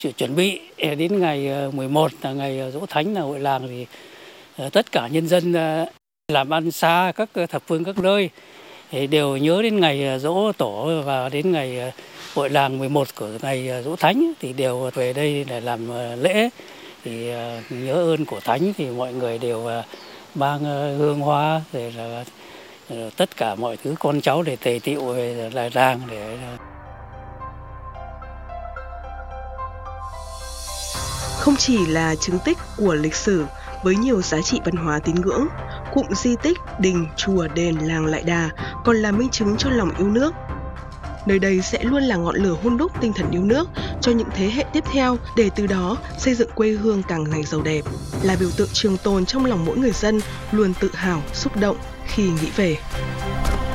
Chuẩn bị đến ngày 11 là ngày Giỗ Thánh là hội làng thì tất cả nhân dân làm ăn xa các thập phương các nơi thì đều nhớ đến ngày Giỗ Tổ và đến ngày hội làng 11 của ngày Giỗ Thánh thì đều về đây để làm lễ. Thì nhớ ơn của Thánh thì mọi người đều mang hương hoa rồi là tất cả mọi thứ con cháu để tề tựu về lại làng để không chỉ là chứng tích của lịch sử với nhiều giá trị văn hóa tín ngưỡng, cụm di tích đình, chùa, đền làng Lại Đà còn là minh chứng cho lòng yêu nước. Nơi đây sẽ luôn là ngọn lửa hun đúc tinh thần yêu nước cho những thế hệ tiếp theo để từ đó xây dựng quê hương càng ngày giàu đẹp, là biểu tượng trường tồn trong lòng mỗi người dân luôn tự hào, xúc động khi nghĩ về.